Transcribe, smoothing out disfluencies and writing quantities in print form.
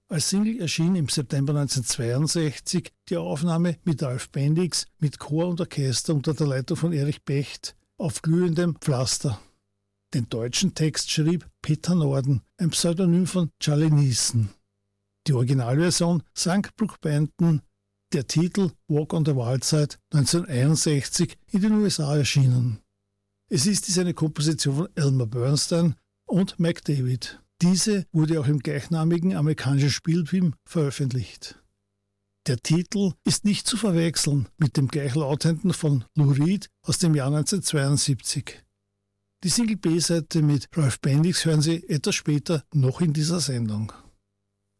Als Single erschien im September 1962 die Aufnahme mit Ralf Bendix mit Chor und Orchester unter der Leitung von Erich Becht auf glühendem Pflaster. Den deutschen Text schrieb Peter Norden, ein Pseudonym von Charlie Neeson. Die Originalversion sang Brook Benton, der Titel Walk on the Wild Side 1961 in den USA erschienen. Es ist eine Komposition von Elmer Bernstein und Mike David. Diese wurde auch im gleichnamigen amerikanischen Spielfilm veröffentlicht. Der Titel ist nicht zu verwechseln mit dem gleichlautenden von Lou Reed aus dem Jahr 1972. Die Single B-Seite mit Ralf Bendix hören Sie etwas später noch in dieser Sendung.